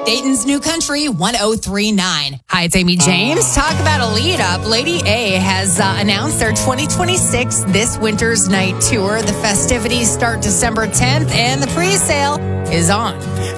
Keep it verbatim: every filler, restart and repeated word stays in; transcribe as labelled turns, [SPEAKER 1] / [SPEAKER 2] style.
[SPEAKER 1] Dayton's New Country one oh three point nine. Hi, it's Amy James. Talk about a lead up. Lady A has uh, announced their twenty twenty-six This Winter's Night Tour. The festivities start December tenth and the pre-sale is on.